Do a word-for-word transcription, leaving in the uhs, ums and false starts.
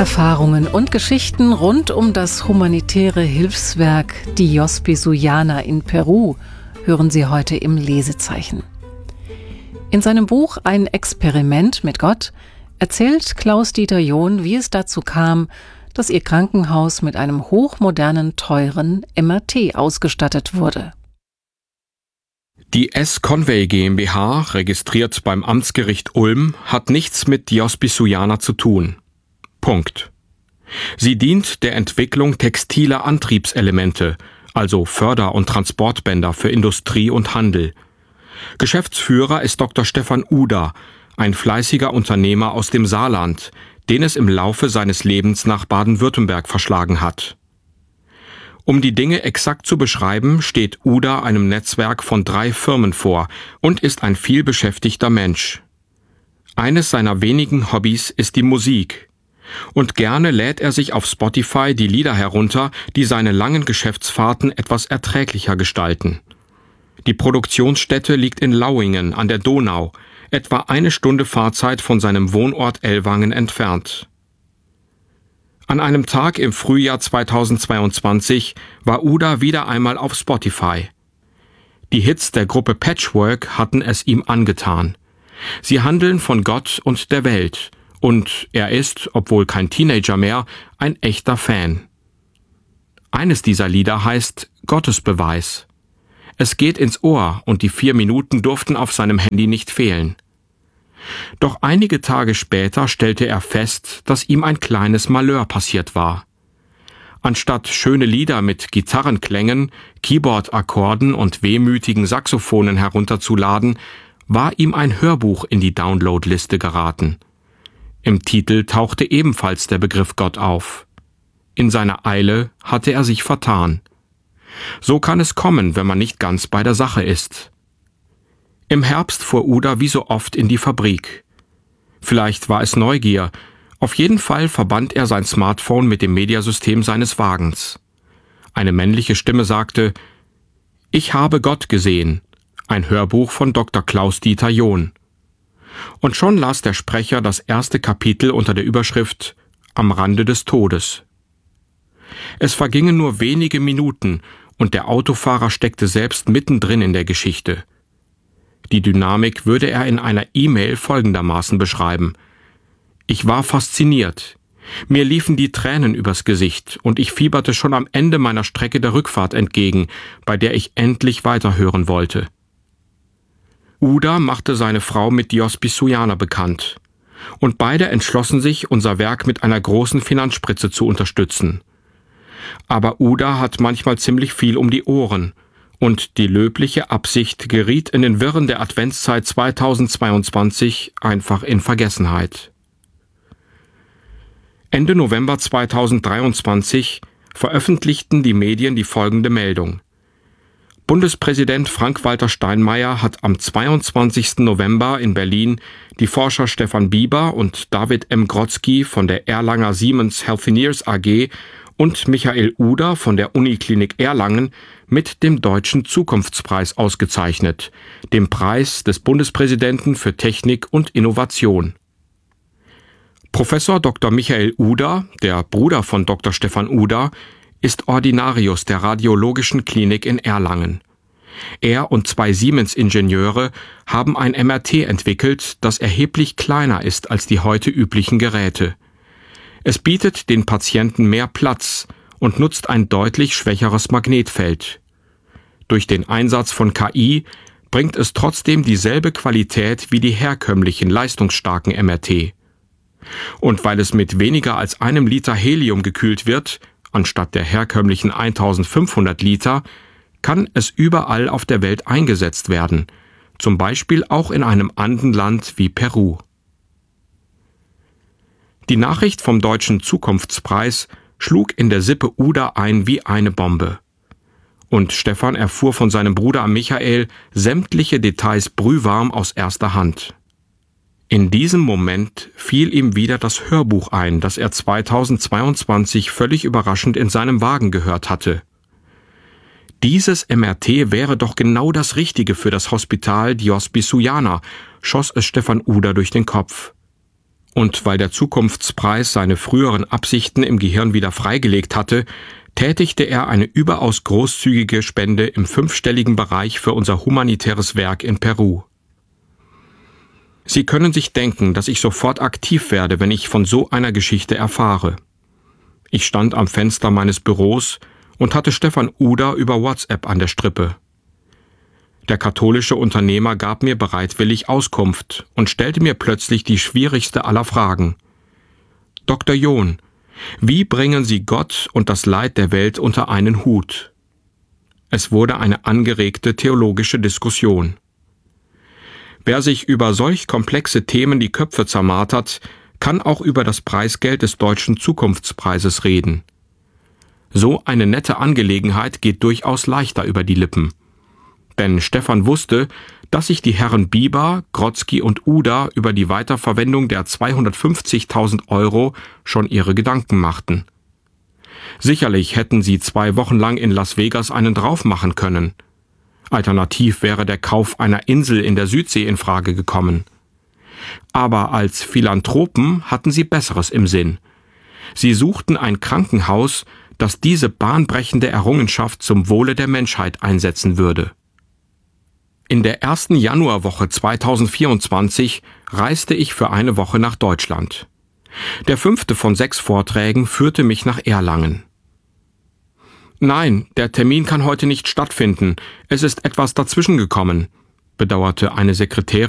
Erfahrungen und Geschichten rund um das humanitäre Hilfswerk Diospi Suyana in Peru hören Sie heute im Lesezeichen. In seinem Buch Ein Experiment mit Gott erzählt Klaus-Dieter John, wie es dazu kam, dass ihr Krankenhaus mit einem hochmodernen, teuren M R T ausgestattet wurde. Die S-Conway GmbH, registriert beim Amtsgericht Ulm, hat nichts mit Diospi Suyana zu tun. Punkt. Sie dient der Entwicklung textiler Antriebselemente, also Förder- und Transportbänder für Industrie und Handel. Geschäftsführer ist Doktor Stefan Uda, ein fleißiger Unternehmer aus dem Saarland, den es im Laufe seines Lebens nach Baden-Württemberg verschlagen hat. Um die Dinge exakt zu beschreiben, steht Uda einem Netzwerk von drei Firmen vor und ist ein vielbeschäftigter Mensch. Eines seiner wenigen Hobbys ist die Musik. Und gerne lädt er sich auf Spotify die Lieder herunter, die seine langen Geschäftsfahrten etwas erträglicher gestalten. Die Produktionsstätte liegt in Lauingen an der Donau, etwa eine Stunde Fahrzeit von seinem Wohnort Ellwangen entfernt. An einem Tag im Frühjahr zweitausendzweiundzwanzig war Uda wieder einmal auf Spotify. Die Hits der Gruppe Patchwork hatten es ihm angetan. Sie handeln von Gott und der Welt, und er ist, obwohl kein Teenager mehr, ein echter Fan. Eines dieser Lieder heißt Gottesbeweis. Es geht ins Ohr und die vier Minuten durften auf seinem Handy nicht fehlen. Doch einige Tage später stellte er fest, dass ihm ein kleines Malheur passiert war. Anstatt schöne Lieder mit Gitarrenklängen, Keyboard-Akkorden und wehmütigen Saxophonen herunterzuladen, war ihm ein Hörbuch in die Downloadliste geraten. Im Titel tauchte ebenfalls der Begriff Gott auf. In seiner Eile hatte er sich vertan. So kann es kommen, wenn man nicht ganz bei der Sache ist. Im Herbst fuhr Uda wie so oft in die Fabrik. Vielleicht war es Neugier. Auf jeden Fall verband er sein Smartphone mit dem Mediasystem seines Wagens. Eine männliche Stimme sagte: »Ich habe Gott gesehen«, ein Hörbuch von Doktor Klaus-Dieter John. Und schon las der Sprecher das erste Kapitel unter der Überschrift »Am Rande des Todes«. Es vergingen nur wenige Minuten und der Autofahrer steckte selbst mittendrin in der Geschichte. Die Dynamik würde er in einer E-Mail folgendermaßen beschreiben: »Ich war fasziniert. Mir liefen die Tränen übers Gesicht und ich fieberte schon am Ende meiner Strecke der Rückfahrt entgegen, bei der ich endlich weiterhören wollte.« Uda machte seine Frau mit Diospi Suyana bekannt. Und beide entschlossen sich, unser Werk mit einer großen Finanzspritze zu unterstützen. Aber Uda hat manchmal ziemlich viel um die Ohren. Und die löbliche Absicht geriet in den Wirren der Adventszeit zweitausendzweiundzwanzig einfach in Vergessenheit. Ende November zweitausenddreiundzwanzig veröffentlichten die Medien die folgende Meldung. Bundespräsident Frank-Walter Steinmeier hat am zweiundzwanzigsten November in Berlin die Forscher Stefan Bieber und David M. Grodzki von der Erlanger Siemens Healthineers A G und Michael Uda von der Uniklinik Erlangen mit dem Deutschen Zukunftspreis ausgezeichnet, dem Preis des Bundespräsidenten für Technik und Innovation. Professor Doktor Michael Uda, der Bruder von Doktor Stefan Uda, ist Ordinarius der Radiologischen Klinik in Erlangen. Er und zwei Siemens-Ingenieure haben ein M R T entwickelt, das erheblich kleiner ist als die heute üblichen Geräte. Es bietet den Patienten mehr Platz und nutzt ein deutlich schwächeres Magnetfeld. Durch den Einsatz von K I bringt es trotzdem dieselbe Qualität wie die herkömmlichen leistungsstarken M R T. Und weil es mit weniger als einem Liter Helium gekühlt wird, anstatt der herkömmlichen eintausendfünfhundert Liter, kann es überall auf der Welt eingesetzt werden, zum Beispiel auch in einem Andenland wie Peru. Die Nachricht vom Deutschen Zukunftspreis schlug in der Sippe Uda ein wie eine Bombe. Und Stefan erfuhr von seinem Bruder Michael sämtliche Details brühwarm aus erster Hand. In diesem Moment fiel ihm wieder das Hörbuch ein, das er zweitausendzweiundzwanzig völlig überraschend in seinem Wagen gehört hatte. Dieses M R T wäre doch genau das Richtige für das Hospital Diospi Suyana, schoss es Stefan Uda durch den Kopf. und weil der Zukunftspreis seine früheren Absichten im Gehirn wieder freigelegt hatte, tätigte er eine überaus großzügige Spende im fünfstelligen Bereich für unser humanitäres Werk in Peru. Sie können sich denken, dass ich sofort aktiv werde, wenn ich von so einer Geschichte erfahre. Ich stand am Fenster meines Büros und hatte Stefan Uder über WhatsApp an der Strippe. Der katholische Unternehmer gab mir bereitwillig Auskunft und stellte mir plötzlich die schwierigste aller Fragen. Doktor John, wie bringen Sie Gott und das Leid der Welt unter einen Hut? Es wurde eine angeregte theologische Diskussion. Wer sich über solch komplexe Themen die Köpfe zermartert, kann auch über das Preisgeld des Deutschen Zukunftspreises reden. So eine nette Angelegenheit geht durchaus leichter über die Lippen. Denn Stefan wusste, dass sich die Herren Bieber, Grodzki und Uder über die Weiterverwendung der zweihundertfünfzigtausend Euro schon ihre Gedanken machten. Sicherlich hätten sie zwei Wochen lang in Las Vegas einen drauf machen können. Alternativ wäre der Kauf einer Insel in der Südsee in Frage gekommen. Aber als Philanthropen hatten sie Besseres im Sinn. Sie suchten ein Krankenhaus, das diese bahnbrechende Errungenschaft zum Wohle der Menschheit einsetzen würde. In der ersten Januarwoche zweitausendvierundzwanzig reiste ich für eine Woche nach Deutschland. Der fünfte von sechs Vorträgen führte mich nach Erlangen. Nein, der Termin kann heute nicht stattfinden. Es ist etwas dazwischen gekommen, bedauerte eine Sekretärin